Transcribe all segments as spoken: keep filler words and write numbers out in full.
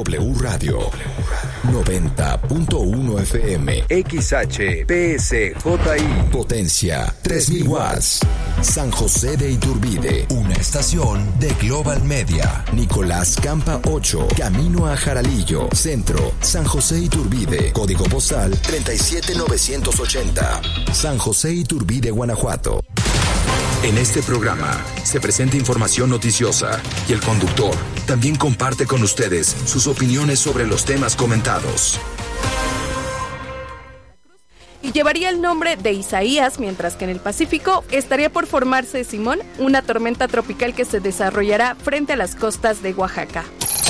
W Radio noventa punto uno F M, X H P S J I, potencia tres mil watts. San José de Iturbide, una estación de Global Media. Nicolás Campa ocho, camino a Jaralillo, centro, San José Iturbide, código postal treinta y siete mil novecientos ochenta. San José Iturbide, Guanajuato. En este programa se presenta información noticiosa y el conductor también comparte con ustedes sus opiniones sobre los temas comentados. Y llevaría el nombre de Isaías, mientras que en el Pacífico estaría por formarse Simón, una tormenta tropical que se desarrollará frente a las costas de Oaxaca.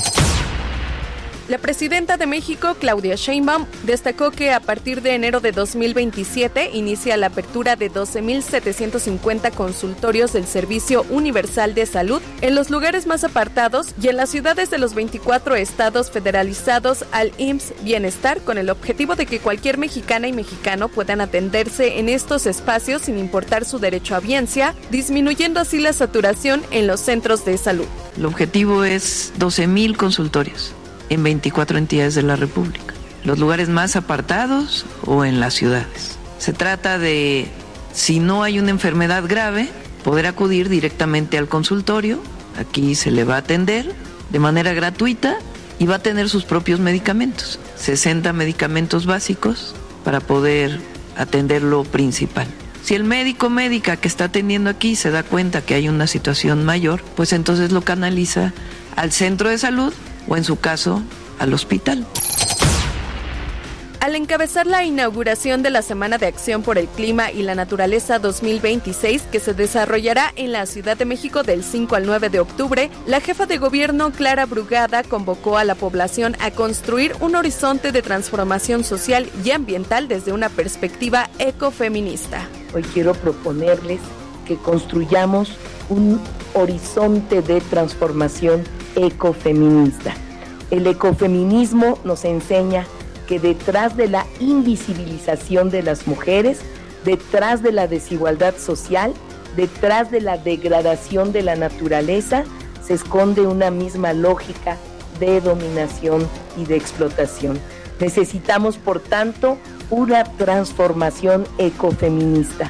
La presidenta de México, Claudia Sheinbaum, destacó que a partir de enero de dos mil veintisiete inicia la apertura de doce mil setecientos cincuenta consultorios del Servicio Universal de Salud en los lugares más apartados y en las ciudades de los veinticuatro estados federalizados al I M S S Bienestar, con el objetivo de que cualquier mexicana y mexicano puedan atenderse en estos espacios sin importar su derecho a biencia, disminuyendo así la saturación en los centros de salud. El objetivo es doce mil consultorios en veinticuatro entidades de la República, los lugares más apartados o en las ciudades. Se trata de, si no hay una enfermedad grave, poder acudir directamente al consultorio. Aquí se le va a atender de manera gratuita y va a tener sus propios medicamentos, sesenta medicamentos básicos para poder atender lo principal. Si el médico o médica que está atendiendo aquí se da cuenta que hay una situación mayor, pues entonces lo canaliza al centro de salud o en su caso al hospital. Al encabezar la inauguración de la Semana de Acción por el Clima y la Naturaleza dos mil veintiséis, que se desarrollará en la Ciudad de México del cinco al nueve de octubre, la jefa de gobierno Clara Brugada convocó a la población a construir un horizonte de transformación social y ambiental desde una perspectiva ecofeminista. Hoy quiero proponerles que construyamos un horizonte de transformación ecofeminista. El ecofeminismo nos enseña que detrás de la invisibilización de las mujeres, detrás de la desigualdad social, detrás de la degradación de la naturaleza, se esconde una misma lógica de dominación y de explotación. Necesitamos, por tanto, una transformación ecofeminista.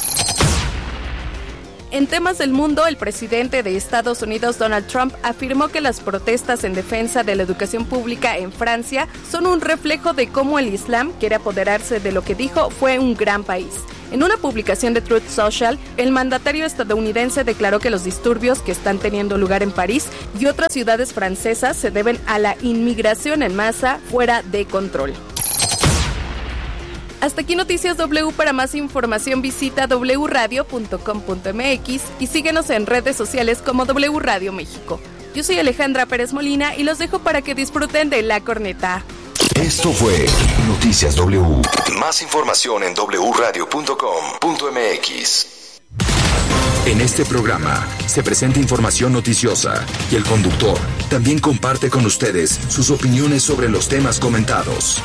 En temas del mundo, el presidente de Estados Unidos, Donald Trump, afirmó que las protestas en defensa de la educación pública en Francia son un reflejo de cómo el Islam quiere apoderarse de lo que dijo fue un gran país. En una publicación de Truth Social, el mandatario estadounidense declaró que los disturbios que están teniendo lugar en París y otras ciudades francesas se deben a la inmigración en masa fuera de control. Hasta aquí Noticias W. Para más información visita doble u radio punto com punto m x y síguenos en redes sociales como W Radio México. Yo soy Alejandra Pérez Molina y los dejo para que disfruten de La Corneta. Esto fue Noticias W. Más información en doble u radio punto com punto m x. En este programa se presenta información noticiosa y el conductor también comparte con ustedes sus opiniones sobre los temas comentados.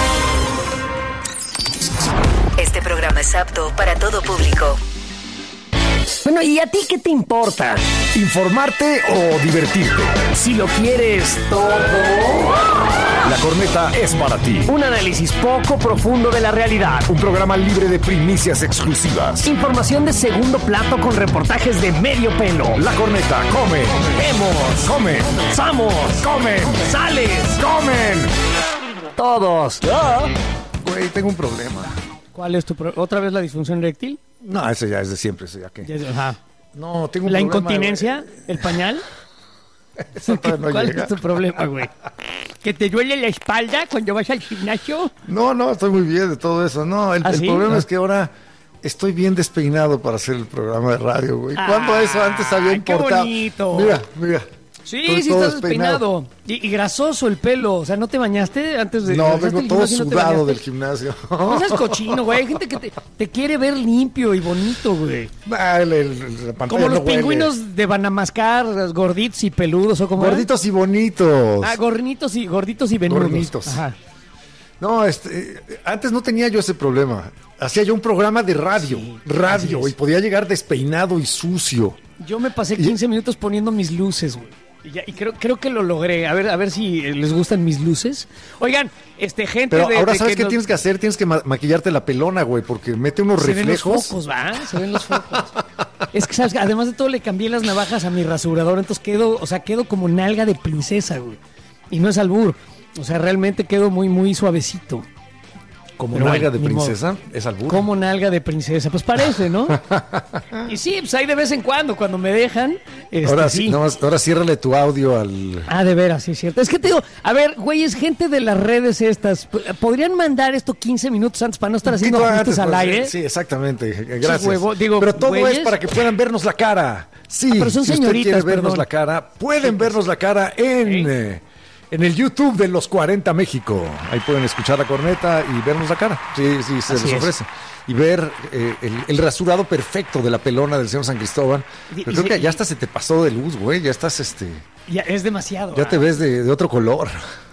Este programa es apto para todo público. Bueno, ¿y a ti qué te importa? ¿Informarte o divertirte? Si lo quieres todo, La Corneta es para ti. un análisis poco profundo de la realidad. Un programa libre de primicias exclusivas. Información de segundo plato con reportajes de medio pelo. La Corneta come, Vemos, come, Samos, comen, sales, comen. todos. Güey, tengo un problema. ¿Cuál es tu pro- otra vez la disfunción eréctil? No, ese ya es de siempre, ese ya que. Ya es- Ajá. No, tengo un ¿La problema. incontinencia? güey. ¿El pañal? Eso todavía no ¿Cuál llega. es tu problema, güey? ¿Que te duele la espalda cuando vas al gimnasio? No, no, estoy muy bien de todo eso. No, el, ¿Ah, el sí? problema Ah. es que ahora estoy bien despeinado para hacer el programa de radio, güey. ¿Cuándo Ah, eso antes había qué importado? bonito. Mira, mira. Sí, Estoy sí todo estás despeinado. Y, y grasoso el pelo. O sea, ¿no te bañaste antes de...? No, ¿regresaste vengo al todo gimnasio y no te sudado bañaste? del gimnasio. No seas cochino, güey. Hay gente que te, te quiere ver limpio y bonito, güey. Ah, el- el- la pantalla Como los no huele. pingüinos de Banamascar, gorditos y peludos, ¿o como Gorditos y bonitos. Ah, gorditos y, gorditos y venudos. Gorditos. Ajá. No, este, eh, antes no tenía yo ese problema. Hacía yo un programa de radio, Sí, radio, así es. y podía llegar despeinado y sucio. Yo me pasé quince minutos poniendo mis luces, güey. Y, ya, y creo, creo que lo logré. A ver, a ver si les gustan mis luces. Oigan, este gente Pero de, ahora de sabes que qué nos... tienes que hacer, tienes que ma- maquillarte la pelona, güey, porque mete unos Se reflejos. ven los focos, ¿va? Se ven los focos. Es que, ¿sabes? Además de todo, le cambié las navajas a mi rasurador, entonces quedo, o sea, quedo como nalga de princesa, güey. Y no es albur. O sea, realmente quedo muy, muy suavecito. Como Pero nalga bueno, de ni princesa, es albur. Como nalga de princesa, pues parece, ¿no? Y sí, pues ahí de vez en cuando, cuando me dejan. Este, Ahora sí, sí. nada más, ahora ciérrale tu audio al. Ah, de veras, sí es cierto. Es que te digo, a ver, güeyes, gente de las redes estas, ¿podrían mandar esto quince minutos antes para no estar haciendo Poquito ajustes antes, al pues, aire? Sí, exactamente. Gracias. huevo, digo, pero todo güeyes. es para que puedan vernos la cara. Sí, Ah, pero son si usted señoritas, quiere vernos perdón. la cara, pueden vernos la cara en, eh, en el YouTube de Los cuarenta México. Ahí pueden escuchar la corneta y vernos la cara. Sí, sí, se Así les es. ofrece. Y ver eh, el, el rasurado perfecto de la pelona del señor San Cristóbal. Y- Pero y creo se- que ya hasta se te pasó de luz, güey. Ya estás, este... Ya es demasiado. Ya ah. te ves de, de otro color.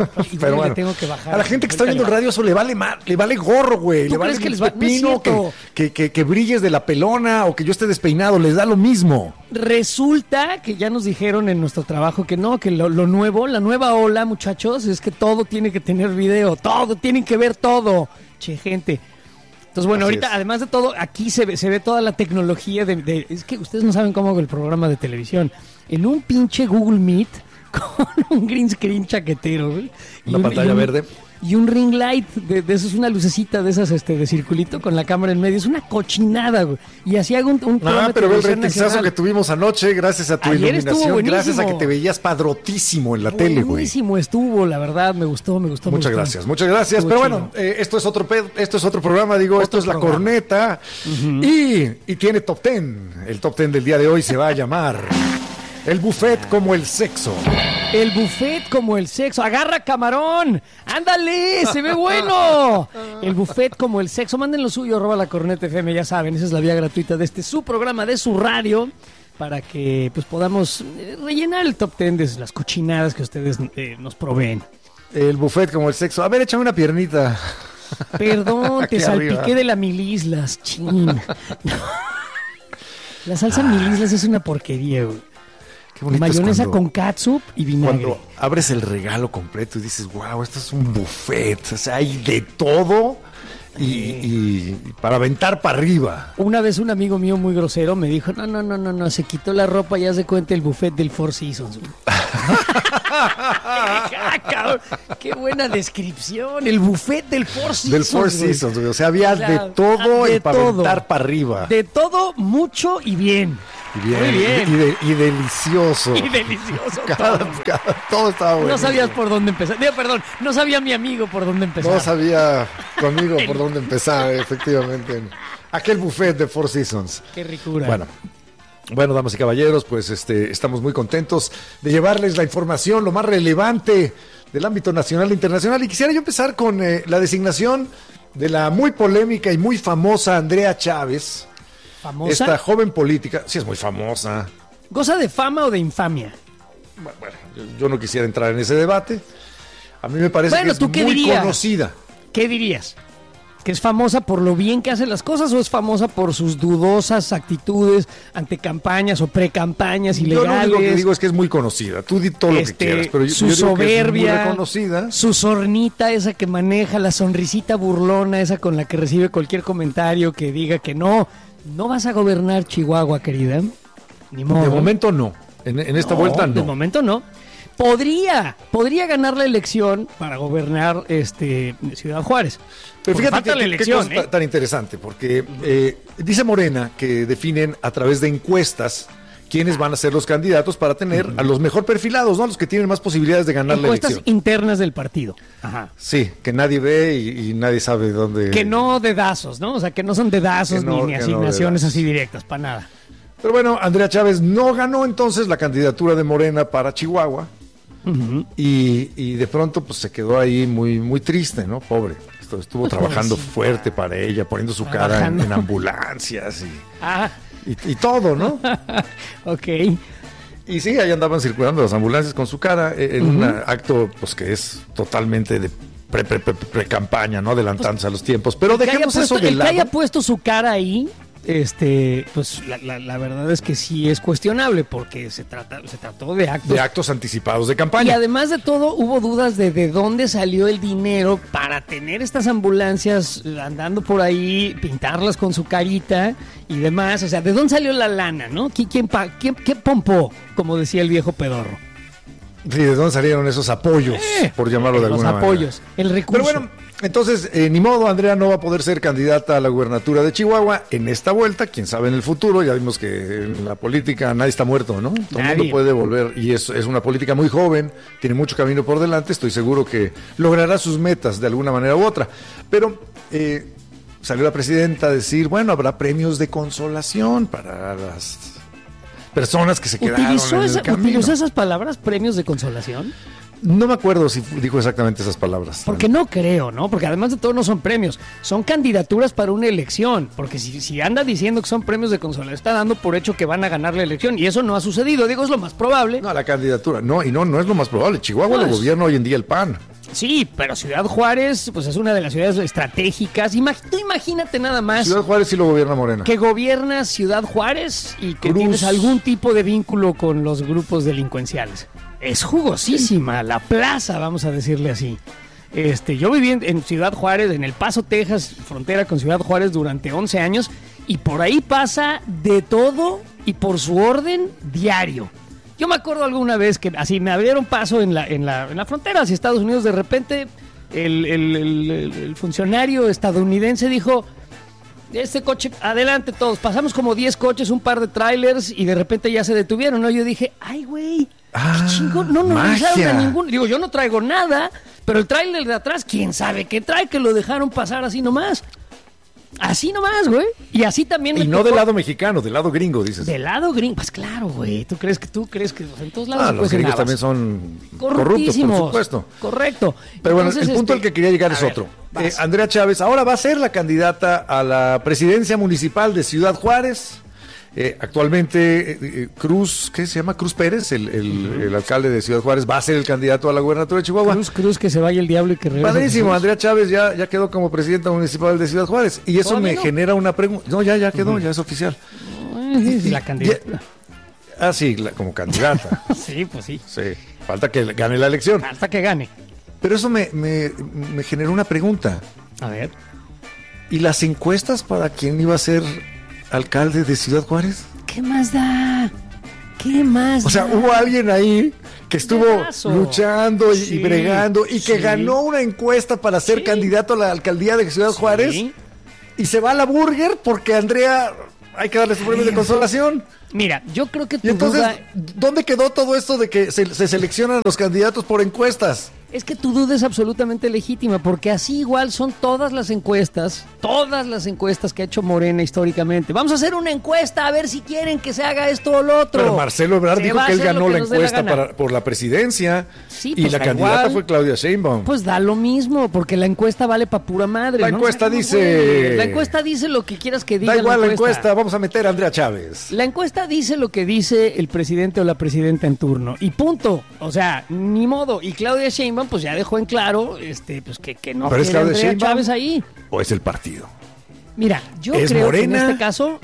Y Pero le bueno, tengo que bajar. a la gente que está Ahorita viendo el le- radio eso le vale mal, le vale gorro, güey. ¿Tú Le vale crees que un les va- no es pepino, que, cierto? que, que, que brilles de la pelona o que yo esté despeinado, les da lo mismo. Resulta que ya nos dijeron en nuestro trabajo que no, que lo, lo nuevo, la nueva ola, muchachos, es que todo tiene que tener video, todo, tienen que ver todo. Che, gente. Entonces, bueno, Así ahorita, es. además de todo, aquí se ve, se ve toda la tecnología de, de- Es que ustedes no saben cómo hago el programa de televisión. En un pinche Google Meet con un green screen chaquetero, güey. Y Una un- pantalla y un- verde. Y un ring light, de, de eso es una lucecita de esas este de circulito con la cámara en medio. Es una cochinada, güey. Y así hago un, un Ah, programa de pero ve el televisión ratingzazo nacional. que tuvimos anoche, gracias a tu Ayer estuvo iluminación, buenísimo. gracias a que te veías padrotísimo en la tele, güey. Buenísimo estuvo, la verdad, me gustó, me gustó. me Muchas gustó. gracias, muchas gracias. Estuvo Pero chido. bueno, eh, esto es otro pedo, esto es otro programa, digo, esto Otro es la programa. corneta y, y tiene top ten. El top ten del día de hoy se va a llamar El buffet como el sexo. El buffet como el sexo. Agarra camarón. Ándale, se ve bueno. El buffet como el sexo. Manden lo suyo, arroba la corneta F M, ya saben, esa es la vía gratuita de este su programa, de su radio, para que pues podamos eh, rellenar el top ten de las cochinadas que ustedes eh, nos proveen. El buffet como el sexo. A ver, échame una piernita. Perdón, te Aquí salpiqué arriba. de la milislas, chin. La salsa milislas es una porquería, güey. Qué bonito es Mayonesa cuando- con catsup y vinagre. Cuando abres el regalo completo y dices, wow, esto es un buffet, o sea, hay de todo y, y- y para aventar para arriba. Una vez un amigo mío muy grosero me dijo, no, no, no, no, no, se quitó la ropa y ya se cuenta el buffet del Four Seasons. güey". Ah, cabrón, qué buena descripción, el buffet del Four Seasons. Del Four güey. Seasons, güey, o sea, había O sea, de todo de y para todo. aventar para arriba. De todo, mucho y bien. Y bien, Muy bien. Y, de- y delicioso. Y delicioso. Cada- todo. cada- todo estaba bueno. No sabías por dónde empezar. Digo, perdón, no sabía mi amigo por dónde empezar. No sabía conmigo por dónde empezar, efectivamente. Aquel buffet de Four Seasons. Qué ricura. Bueno, bueno, damas y caballeros, pues este, estamos muy contentos de llevarles la información, lo más relevante del ámbito nacional e internacional. Y quisiera yo empezar con eh, la designación de la muy polémica y muy famosa Andrea Chávez, ¿Famosa? esta joven política. Sí, es muy famosa. ¿Goza de fama o de infamia? Bueno, bueno, yo, yo no quisiera entrar en ese debate. A mí me parece Bueno, que es ¿tú qué muy dirías? conocida. ¿Qué dirías? ¿Que es famosa por lo bien que hace las cosas o es famosa por sus dudosas actitudes ante campañas o precampañas Yo lo ilegales? único que digo es que es muy conocida. Tú di todo lo Este, que quieras, pero yo, su yo digo que es muy soberbia, reconocida. su sornita esa que maneja, la sonrisita burlona esa con la que recibe cualquier comentario que diga que no, no vas a gobernar Chihuahua, querida. Ni modo. De momento no. En, en esta No, vuelta De no. momento no. Podría, podría ganar la elección para gobernar este Ciudad Juárez. Pero Porque fíjate falta que, la que- qué elección, cosa ¿eh? ta- tan interesante, porque eh, dice Morena que definen a través de encuestas quiénes van a ser los candidatos para tener a los mejor perfilados, ¿no? A los que tienen más posibilidades de ganar Encuestas la elección. internas del partido. Ajá. Sí, que nadie ve y, y nadie sabe dónde. Que no dedazos, ¿no? O sea, que no son dedazos Que no- ni, ni que no asignaciones dedazos. así directas, para nada. Pero bueno, Andrea Chávez no ganó entonces la candidatura de Morena para Chihuahua. y, y de pronto pues se quedó ahí muy, muy triste, ¿no? Pobre. Estuvo, estuvo trabajando Pobrecita. fuerte para ella, poniendo su cara en, Trabajando. en ambulancias y, Ah, y, y todo, ¿no? ok. Y sí, ahí andaban circulando las ambulancias con su cara eh, en un acto pues que es totalmente de pre-campaña, pre, pre, pre, ¿no? Adelantándose a los tiempos. Pero Que haya dejemos puesto- eso de el que lado. haya puesto su cara ahí, este, pues la, la, la verdad es que sí es cuestionable porque se trata, se trató de actos. De actos anticipados de campaña. Y además de todo, hubo dudas de de dónde salió el dinero para tener estas ambulancias andando por ahí, pintarlas con su carita y demás. O sea, ¿de dónde salió la lana, no? ¿Quién, quién, quién, qué pompó, como decía el viejo pedorro? Sí, ¿de dónde salieron esos apoyos? Eh, por llamarlo de alguna manera. Los apoyos, el recurso. Pero bueno, entonces, eh, ni modo, Andrea no va a poder ser candidata a la gubernatura de Chihuahua en esta vuelta, quién sabe en el futuro. Ya vimos que en la política nadie está muerto, ¿no? Todo el mundo puede volver, y es, es una política muy joven, tiene mucho camino por delante, estoy seguro que logrará sus metas de alguna manera u otra. Pero eh, salió la presidenta a decir, bueno, habrá premios de consolación para las personas que se quedaron en el esa, camino. ¿Utilizó esas palabras, premios de consolación? No me acuerdo si dijo exactamente esas palabras. Porque no creo, ¿no? Porque además de todo no son premios, son candidaturas para una elección. Porque si, si anda diciendo que son premios de consolación, está dando por hecho que van a ganar la elección. Y eso no ha sucedido, digo, es lo más probable. No, la candidatura, no, y no, no es lo más probable. Chihuahua no, lo gobierna hoy en día el P A N. Sí, pero Ciudad Juárez, pues es una de las ciudades estratégicas. Imag- tú imagínate nada más. Ciudad Juárez sí lo gobierna Morena. Que gobiernas Ciudad Juárez y que Cruz. Tienes algún tipo de vínculo con los grupos delincuenciales. Es jugosísima la plaza, vamos a decirle así. Este, yo viví en, en Ciudad Juárez, en El Paso, Texas, frontera con Ciudad Juárez durante once años, y por ahí pasa de todo y por su orden diario. Yo me acuerdo alguna vez que así me abrieron paso en la, en la, en la frontera hacia Estados Unidos. De repente el, el, el, el, el funcionario estadounidense dijo: este coche, adelante todos. Pasamos como diez coches, un par de trailers, y de repente ya se detuvieron, ¿no? Yo dije, ay, güey, ah, qué chingón. No, no revisaron a ningún. Digo, yo no traigo nada, pero el trailer de atrás, quién sabe qué trae, que lo dejaron pasar así nomás. Así nomás, güey. Y así también me Y no tocó... del lado mexicano, del lado gringo, dices. Del lado gringo, pues claro, güey. ¿Tú crees que tú crees que en todos lados Ah, se los gringos habas? también son corruptos, por supuesto. Correcto. Pero bueno, Entonces, el punto este... al que quería llegar a es ver, otro. Eh, Andrea Chávez ahora va a ser la candidata a la presidencia municipal de Ciudad Juárez. Eh, actualmente eh, eh, Cruz, ¿qué se llama? Cruz Pérez, el, el, uh-huh. el alcalde de Ciudad Juárez, va a ser el candidato a la gubernatura de Chihuahua. Cruz, Cruz, que se vaya el diablo y que regrese. Padrísimo, Andrea Chávez ya, ya quedó como presidenta municipal de Ciudad Juárez. Y eso me no? genera una pregunta. No, ya, ya quedó, uh-huh. ya es oficial. Uh, sí, sí, la candidata. Ah, sí, la, como candidata. Sí, pues sí. Sí, falta que gane la elección. Falta que gane. Pero eso me, me, me generó una pregunta. A ver. ¿Y las encuestas para quién iba a ser alcalde de Ciudad Juárez? ¿Qué más da? ¿Qué más O sea, da? hubo alguien ahí que estuvo Pedazo. luchando y, sí, y bregando y que sí. ganó una encuesta para ser sí. candidato a la alcaldía de Ciudad sí. Juárez y se va a la burger porque Andrea hay que darle su premio de consolación. Mira, yo creo que tu y entonces, duda... ¿dónde quedó todo esto de que se, se seleccionan los candidatos por encuestas? Es que tu duda es absolutamente legítima, porque así igual son todas las encuestas, todas las encuestas que ha hecho Morena históricamente. Vamos a hacer una encuesta a ver si quieren que se haga esto o lo otro. Pero Marcelo Ebrard se dijo que él ganó que la encuesta la para, por la presidencia sí, y pues la da candidata igual. fue Claudia Sheinbaum. Pues da lo mismo, porque la encuesta vale para pura madre. La ¿no? encuesta O sea, dice... güey, la encuesta dice lo que quieras que diga. Da igual la la encuesta. encuesta, vamos a meter a Andrea Chávez. La encuesta dice lo que dice el presidente o la presidenta en turno. Y punto. O sea, ni modo. Y Claudia Sheinbaum pues ya dejó en claro este, pues que, que no ¿Pero es quiere Claudia Andrea Sheinbaum Chávez ahí. ¿O es el partido? Mira, yo ¿Es creo Morena? que en este caso...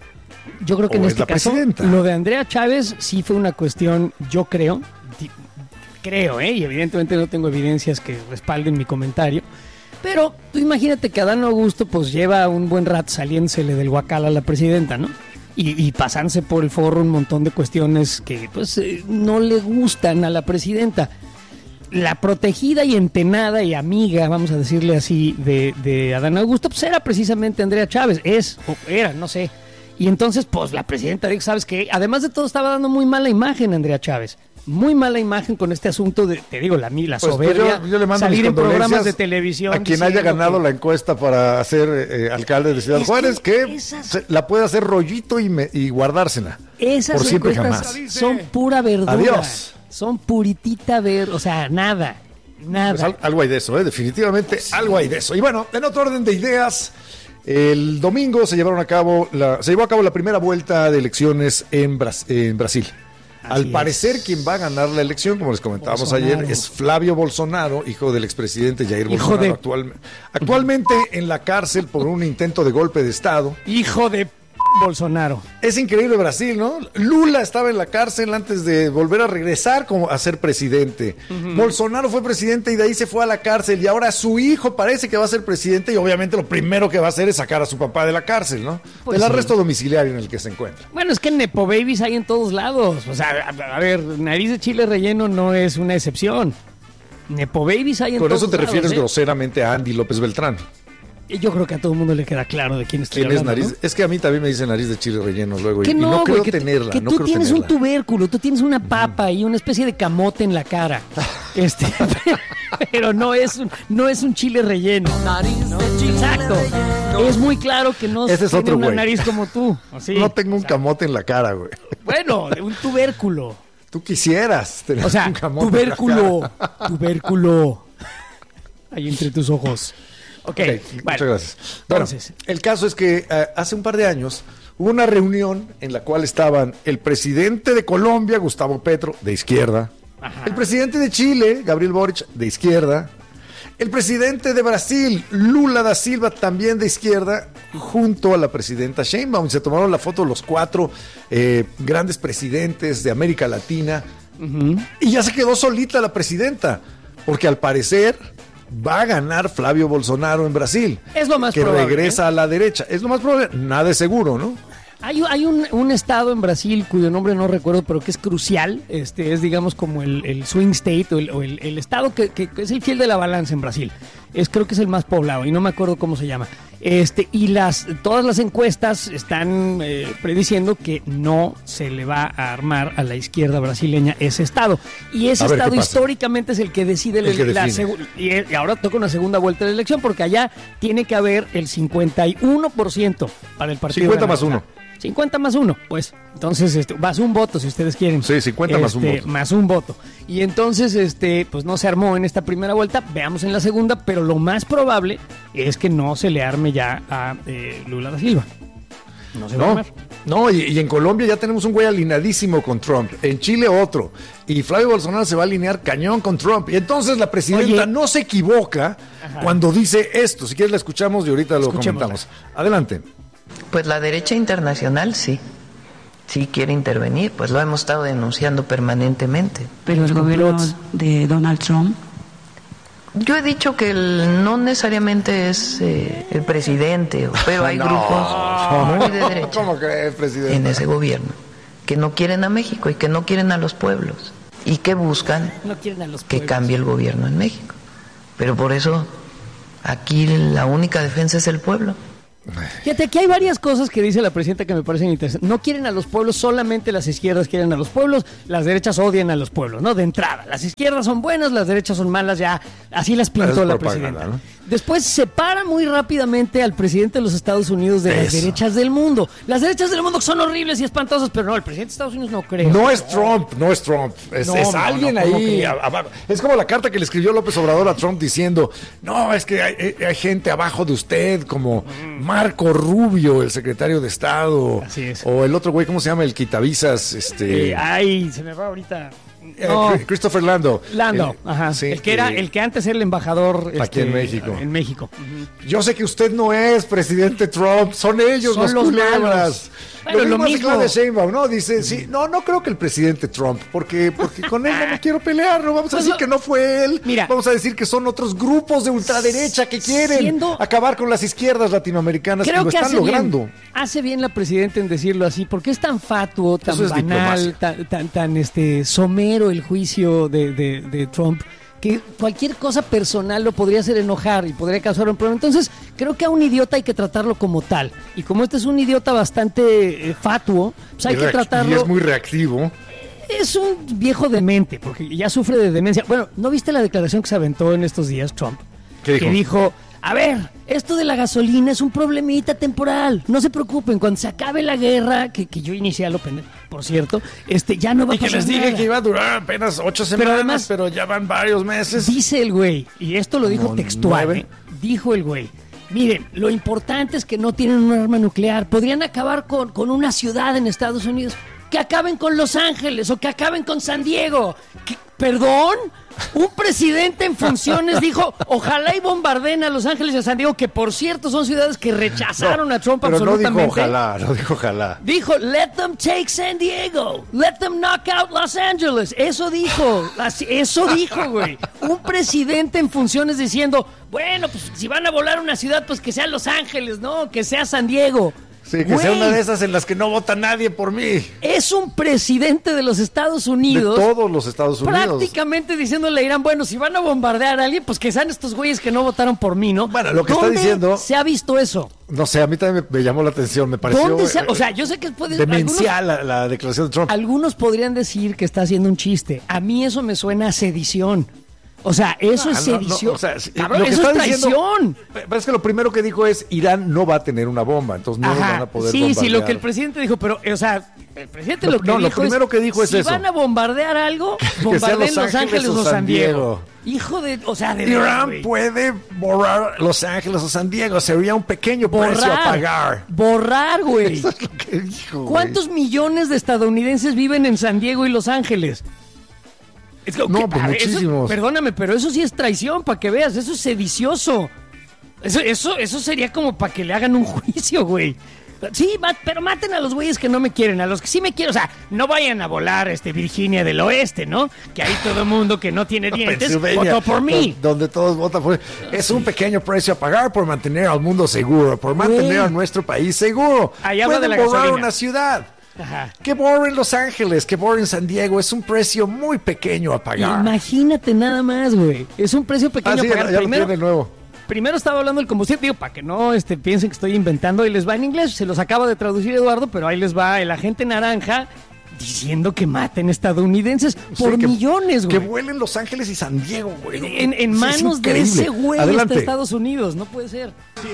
Yo creo que ¿O en es este la caso presidenta? lo de Andrea Chávez sí fue una cuestión, yo creo, di- creo, ¿eh? Y evidentemente no tengo evidencias que respalden mi comentario, pero tú imagínate que Adán Augusto pues lleva un buen rato saliéndosele del guacal a la presidenta, ¿no? Y, y pasándose por el forro un montón de cuestiones que pues eh, no le gustan a la presidenta. La protegida y entenada y amiga, vamos a decirle así, de, de Adán Augusto, pues era precisamente Andrea Chávez, es, o era, no sé. Y entonces, pues la presidenta dijo, ¿sabes qué? Además de todo, estaba dando muy mala imagen Andrea Chávez. Muy mala imagen con este asunto de, te digo, la, la Pues, soberbia, pues yo, yo le mando salir mis en programas condolencias de televisión. a quien haya ganado que... la encuesta para ser eh, alcalde de Ciudad Es Juárez, que, que esas... se, la puede hacer rollito y, me, y guardársela. Esas por siempre encuestas jamás. son pura verdura. Adiós. Son puritita ver, o sea, nada, nada. Pues al, algo hay de eso, ¿eh? Definitivamente pues, algo hay de eso. Y bueno, en otro orden de ideas, el domingo se llevaron a cabo la, se llevó a cabo la primera vuelta de elecciones en, Bras, en Brasil. Así Al parecer, es. quien va a ganar la elección, como les comentábamos Bolsonaro. ayer, es Flavio Bolsonaro, hijo del expresidente Jair hijo Bolsonaro, de... actual, actualmente en la cárcel por un intento de golpe de Estado. Hijo de Bolsonaro. Es increíble Brasil, ¿no? Lula estaba en la cárcel antes de volver a regresar como a ser presidente. Uh-huh. Bolsonaro fue presidente y de ahí se fue a la cárcel y ahora su hijo parece que va a ser presidente y obviamente lo primero que va a hacer es sacar a su papá de la cárcel, ¿no? Pues el sí. arresto domiciliario en el que se encuentra. Bueno, es que Nepo Babies hay en todos lados. O sea, a, a ver, nariz de chile relleno no es una excepción. Nepo Babies hay en Por todos lados. Por eso te refieres ¿eh? groseramente a Andy López Beltrán. Yo creo que a todo el mundo le queda claro de quién estoy ¿Quién hablando, es nariz? ¿no? Es que a mí también me dicen nariz de chile relleno luego y, no, y no creo güey, que, tenerla. Que no tú creo tienes tenerla. un tubérculo, tú tienes una papa y una especie de camote en la cara. este, pero no es un, no es un chile relleno. ¿no? Exacto. Es muy claro que no Ese es tiene otro una güey. nariz como tú. ¿Sí? No tengo un o sea, camote en la cara, güey. Bueno, un tubérculo. Tú quisieras tener O sea, un camote tubérculo, en la cara. tubérculo. Ahí entre tus ojos. Okay, ok, bueno, muchas gracias. Bueno, entonces, el caso es que uh, hace un par de años hubo una reunión en la cual estaban el presidente de Colombia, Gustavo Petro, de izquierda, ajá. el presidente de Chile, Gabriel Boric, de izquierda, el presidente de Brasil, Lula da Silva, también de izquierda, junto a la presidenta Sheinbaum. Se tomaron la foto los cuatro eh, grandes presidentes de América Latina uh-huh. y ya se quedó solita la presidenta, porque al parecer va a ganar Flavio Bolsonaro en Brasil. Es lo más que probable. Que regresa ¿eh? a la derecha. Es lo más probable. Nada es seguro, ¿no? Hay, hay un, un estado en Brasil cuyo nombre no recuerdo, pero que es crucial. Este es, digamos, como el, el swing state o el, o el, el estado que, que, que es el fiel de la balanza en Brasil. Es, creo que es el más poblado y no me acuerdo cómo se llama. Este, y las, todas las encuestas están eh, prediciendo que no se le va a armar a la izquierda brasileña ese estado. Y ese ver, estado históricamente es el que decide el que la, define. la y, y ahora toca una segunda vuelta de la elección porque allá tiene que haber el cincuenta y uno por ciento para el partido. cincuenta más uno. cincuenta más uno, pues. Entonces, este, más un voto, si ustedes quieren. Sí, cincuenta este, más un voto. Más un voto. Y entonces, este, pues no se armó en esta primera vuelta. Veamos en la segunda, pero lo más probable es que no se le arme ya a eh, Lula da Silva. No se va a No, armar. no y, y en Colombia ya tenemos un güey alineadísimo con Trump. En Chile otro. Y Flavio Bolsonaro se va a alinear cañón con Trump. Y entonces la presidenta Oye. no se equivoca Ajá. cuando dice esto. Si quieres la escuchamos y ahorita lo comentamos. Adelante. Pues la derecha internacional sí, sí quiere intervenir, pues lo hemos estado denunciando permanentemente. Pero el gobierno de Donald Trump. Yo he dicho que el, no necesariamente es eh, el presidente, pero hay no, grupos muy de derecha ¿Cómo crees, presidente? en ese gobierno que no quieren a México y que no quieren a los pueblos y que buscan No quieren a los que pueblos. cambie el gobierno en México. Pero por eso aquí la única defensa es el pueblo. Fíjate, aquí hay varias cosas que dice la presidenta que me parecen interesantes. No quieren a los pueblos, solamente las izquierdas quieren a los pueblos, las derechas odian a los pueblos, ¿no? De entrada, las izquierdas son buenas, las derechas son malas, ya así las pintó la presidenta. ¿No? Después separa muy rápidamente al presidente de los Estados Unidos de Eso. las derechas del mundo. Las derechas del mundo son horribles y espantosas, pero no, el presidente de Estados Unidos no cree. No es Trump, no es Trump, es, No, es no, alguien no, ¿cómo ahí. que? a- a- Es como la carta que le escribió López Obrador a Trump diciendo, no, es que hay, hay- hay gente abajo de usted como Marco Rubio, el secretario de Estado. Así es. O el otro güey, ¿cómo se llama? El quitavisas, este... Eh, ay, se me va ahorita. eh, No. Cri- Christopher Lando. Lando, El- ajá. sí, el que era, eh, el que antes era el embajador Aquí en México. En México. Yo sé que usted no es presidente Trump, son ellos Son los los culebras. malos. Bueno, lo lo mismo hace mismo. Claudia Sheinbaum, ¿no? Dice, sí, no, no creo que el presidente Trump, porque, porque con él no me quiero pelear, no vamos a Pues decir lo- que no fue él, Mira. vamos a decir que son otros grupos de ultraderecha que quieren Siendo- acabar con las izquierdas latinoamericanas y Creo lo que están hace logrando. bien, hace bien la presidenta en decirlo así, porque es tan fatuo, tan Eso es banal, diplomacia. tan, tan, tan, este, somero el juicio de, de, de Trump, que cualquier cosa personal lo podría hacer enojar y podría causar un problema. Entonces, creo que a un idiota hay que tratarlo como tal. Y como este es un idiota bastante eh, fatuo, pues hay Y que reac- tratarlo... Y es muy reactivo. Es un viejo demente, porque ya sufre de demencia. Bueno, ¿no viste la declaración que se aventó en estos días, Trump? ¿Qué dijo? Que dijo, a ver, esto de la gasolina es un problemita temporal. No se preocupen, cuando se acabe la guerra, que, que yo inicié a lo pendejo, por cierto, este, ya no va a Y que pasar les dije nada. que iba a durar apenas ocho semanas, además- pero ya van varios meses. Dice el güey, y esto lo dijo Como textual, nueve. ¿eh? Dijo el güey, miren, lo importante es que no tienen un arma nuclear. Podrían acabar con, con una ciudad en Estados Unidos. Que acaben con Los Ángeles o que acaben con San Diego. ¿Qué? ¿Perdón? Un presidente en funciones dijo, ojalá y bombardeen a Los Ángeles y a San Diego, que por cierto son ciudades que rechazaron no, a Trump pero absolutamente. No dijo ojalá, no dijo ojalá. Dijo, let them take San Diego, let them knock out Los Angeles. Eso dijo, eso dijo, güey. Un presidente en funciones diciendo, bueno, pues si van a volar una ciudad, pues que sea Los Ángeles, ¿no? Que sea San Diego. Sí, que Güey, sea una de esas en las que no vota nadie por mí. Es un presidente de los Estados Unidos. De todos los Estados Unidos. Prácticamente diciéndole a Irán, bueno, si van a bombardear a alguien, pues que sean estos güeyes que no votaron por mí, ¿no? Bueno, lo que está ¿Dónde diciendo... se ha visto eso? No sé, a mí también me, me llamó la atención, me pareció... ¿Dónde se ha, o sea, yo sé que puede... demencial algunos, la, la declaración de Trump. Algunos podrían decir que está haciendo un chiste. A mí eso me suena a sedición. O sea, eso ah, es sedición. No, no, o sea, Cabrón, lo que eso está es traición. Diciendo, pero es que lo primero que dijo es Irán no va a tener una bomba, entonces no Ajá, van a poder sí, bombardear. Sí, lo que el presidente dijo, pero, o sea, el presidente lo, lo que no, dijo lo primero es, que dijo es si eso. van a bombardear algo, bombardeen Los Ángeles o San Diego. Hijo de, o sea, de Irán wey. puede borrar Los Ángeles o San Diego, sería un pequeño borrar, precio a pagar. Borrar, güey. Eso es lo que dijo, ¿Cuántos güey? millones de estadounidenses viven en San Diego y Los Ángeles? Es que, no, pues ver, muchísimos. Eso, perdóname, pero eso sí es traición, para que veas, eso es sedicioso. Eso, eso, eso sería como para que le hagan un juicio, güey. Sí, pero maten a los güeyes que no me quieren, a los que sí me quieren. O sea, no vayan a volar este Virginia del Oeste, ¿no? Que ahí todo el mundo que no tiene dientes votó por mí. Donde todos votan por... Es un pequeño precio a pagar por mantener al mundo seguro, por mantener a nuestro país seguro. Allá Pueden de la borrar gasolina. una ciudad. Ajá. Que borren Los Ángeles, que borren San Diego, es un precio muy pequeño a pagar. Imagínate nada más, güey. Es un precio pequeño ah, sí, a pagar. Ya Primero, lo tiene de nuevo. Primero estaba hablando del combustible, digo, para que no este, piensen que estoy inventando, y les va en inglés, se los acaba de traducir Eduardo, pero ahí les va el agente naranja diciendo que maten estadounidenses por sí, que, millones, güey. Que vuelen Los Ángeles y San Diego, güey. En, en manos sí, de ese güey Adelante. está Estados Unidos, no puede ser.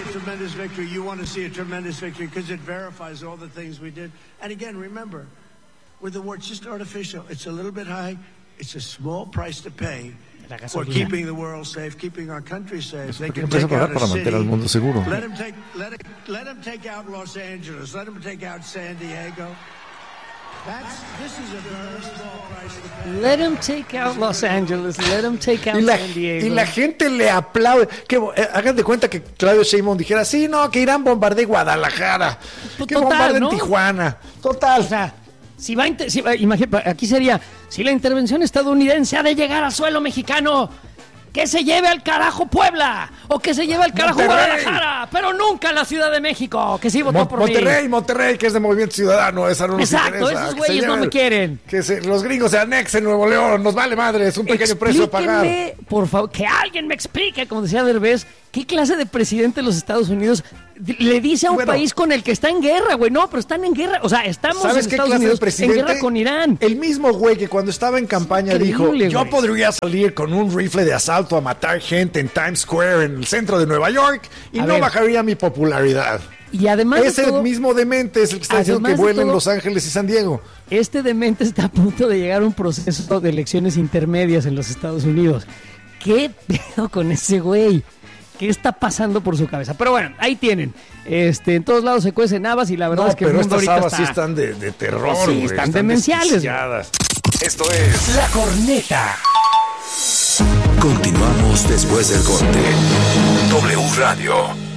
With the word just artificial, it's a little bit high. It's a small price to pay for gasolina. keeping the world safe, keeping our country safe. Es They un can precio take a out pagar para a mantener al city. mundo seguro. Let them take, let it, let them take out Los Angeles. Let them take out San Diego. That's, this is a very small price to pay. Let them take out Los Angeles, let them take out Y la, San Diego. y la gente le aplaude. Que, eh, hagan de cuenta que Claudio Sheinbaum dijera, sí, no, que Irán bombardee Guadalajara, Total, que bombardeen ¿no? Tijuana. Total. O sea, si va a inter- si va, imagina, aquí sería, si la intervención estadounidense ha de llegar a suelo mexicano, que se lleve al carajo Puebla, o que se lleve al carajo Monterrey. Guadalajara, pero nunca la Ciudad de México, que sí votó Mon- por Monterrey, mí. Monterrey, que es de Movimiento Ciudadano, esa no nos Exacto, interesa. esos Que güeyes se no lleven- me quieren. Que se- los gringos se anexen Nuevo León, nos vale madre, es un pequeño precio a pagar. Explíquenme, por favor, que alguien me explique, como decía Derbez, ¿qué clase de presidente de los Estados Unidos le dice a un Bueno. país con el que está en guerra, güey? No, pero están en guerra. O sea, estamos en ¿Sabes qué Estados clase Unidos de presidente? en guerra con Irán. El mismo güey que cuando estaba en campaña dijo, increíble, yo güey. podría salir con un rifle de asalto a matar gente en Times Square, en el centro de Nueva York, y A no ver. bajaría mi popularidad. Y además de Ese todo, mismo demente es el que está diciendo que además de vuelen todo, Los Ángeles y San Diego. este demente está a punto de llegar a un proceso de elecciones intermedias en los Estados Unidos. ¿Qué pedo con ese güey? ¿Qué está pasando por su cabeza? Pero bueno, ahí tienen. Este, en todos lados se cuecen habas y la verdad No, es que el pero mundo estas ahorita habas está... sí están de, de terror, Sí, güey, están demenciales, güey. desquiciadas. Esto es La Corneta. Continuamos después del corte. W Radio.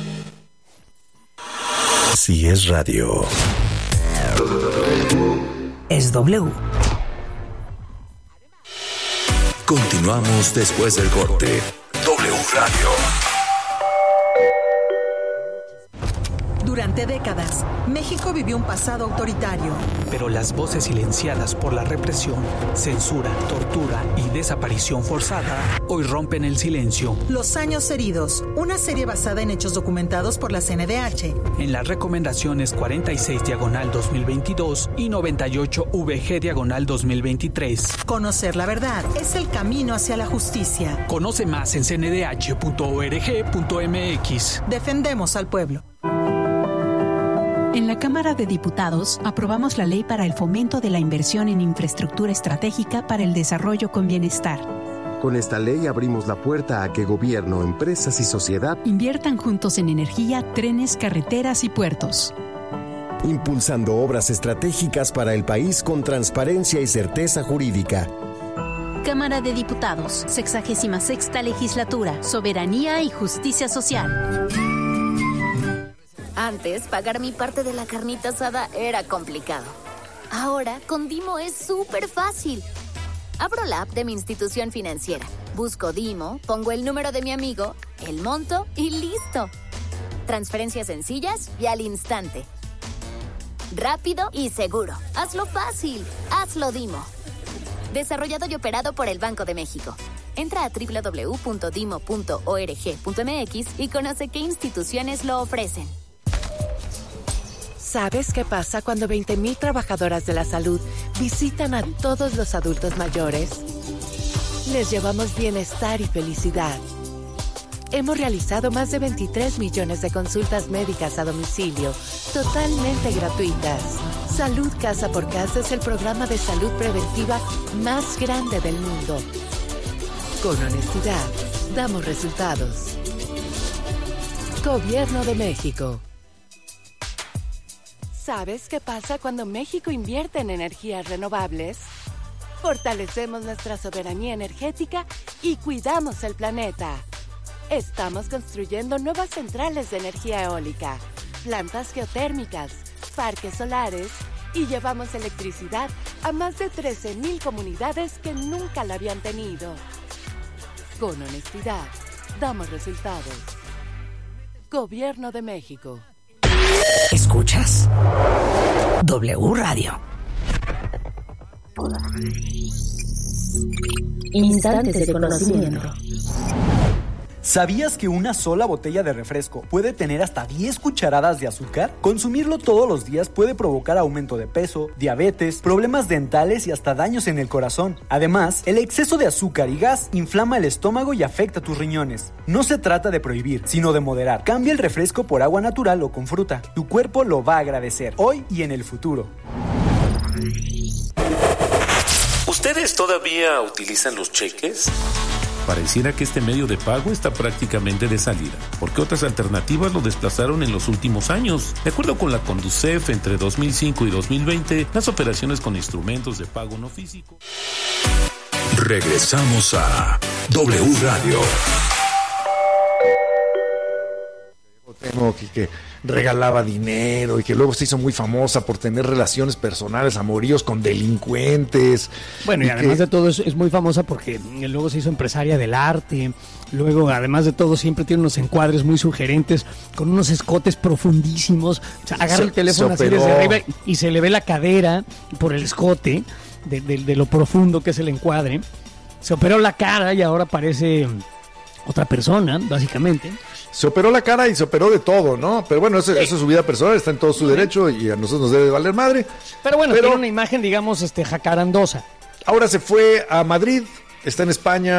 Si es radio. Es W. Continuamos después del corte. W Radio. Durante décadas, México vivió un pasado autoritario. Pero las voces silenciadas por la represión, censura, tortura y desaparición forzada hoy rompen el silencio. Los años heridos, una serie basada en hechos documentados por la C N D H. En las recomendaciones cuarenta y seis diagonal dos mil veintidós y noventa y ocho V G diagonal dos mil veintitrés. Conocer la verdad es el camino hacia la justicia. Conoce más en c n d h punto org punto m x. Defendemos al pueblo. En la Cámara de Diputados aprobamos la ley para el fomento de la inversión en infraestructura estratégica para el desarrollo con bienestar. Con esta ley abrimos la puerta a que gobierno, empresas y sociedad inviertan juntos en energía, trenes, carreteras y puertos. impulsando obras estratégicas para el país con transparencia y certeza jurídica. Cámara de Diputados, sexagésima sexta legislatura, Soberanía y Justicia Social. Antes, pagar mi parte de la carnita asada era complicado. Ahora, con Dimo es súper fácil. Abro la app de mi institución financiera, busco Dimo, pongo el número de mi amigo, el monto y listo. Transferencias sencillas y al instante. Rápido y seguro. Hazlo fácil. Hazlo Dimo. Desarrollado y operado por el Banco de México. Entra a doble u doble u doble u punto dimo punto org punto m x y conoce qué instituciones lo ofrecen. ¿Sabes qué pasa cuando veinte mil trabajadoras de la salud visitan a todos los adultos mayores? Les llevamos bienestar y felicidad. Hemos realizado más de veintitrés millones de consultas médicas a domicilio, totalmente gratuitas. Salud Casa por Casa es el programa de salud preventiva más grande del mundo. Con honestidad, damos resultados. Gobierno de México. ¿Sabes qué pasa cuando México invierte en energías renovables? Fortalecemos nuestra soberanía energética y cuidamos el planeta. Estamos construyendo nuevas centrales de energía eólica, plantas geotérmicas, parques solares y llevamos electricidad a más de trece mil comunidades que nunca la habían tenido. Con honestidad, damos resultados. Gobierno de México. ¿Escuchas? W Radio. Instantes de conocimiento. ¿Sabías que una sola botella de refresco puede tener hasta diez cucharadas de azúcar? Consumirlo todos los días puede provocar aumento de peso, diabetes, problemas dentales y hasta daños en el corazón. Además, el exceso de azúcar y gas inflama el estómago y afecta tus riñones. No se trata de prohibir, sino de moderar. Cambia el refresco por agua natural o con fruta. Tu cuerpo lo va a agradecer, hoy y en el futuro. ¿Ustedes todavía utilizan los cheques? Pareciera que este medio de pago está prácticamente de salida, porque otras alternativas lo desplazaron en los últimos años. De acuerdo con la Conducef, entre dos mil cinco y dos mil veinte, las operaciones con instrumentos de pago no físico. Regresamos a W Radio. Tengo que, que regalaba dinero y que luego se hizo muy famosa por tener relaciones personales, amoríos con delincuentes. Bueno, y, y además que... de todo es, es muy famosa porque luego se hizo empresaria del arte. Luego, además de todo, siempre tiene unos encuadres muy sugerentes con unos escotes profundísimos. O sea, agarra se, el teléfono así desde arriba y se le ve la cadera por el escote de, de, de lo profundo que es el encuadre. Se operó la cara y ahora parece otra persona, básicamente. Se operó la cara y se operó de todo, ¿no? Pero bueno, eso, sí. eso es su vida personal, está en todo su derecho y a nosotros nos debe de valer madre. Pero bueno, Pero, tiene una imagen, digamos, este jacarandosa. Ahora se fue a Madrid, está en España.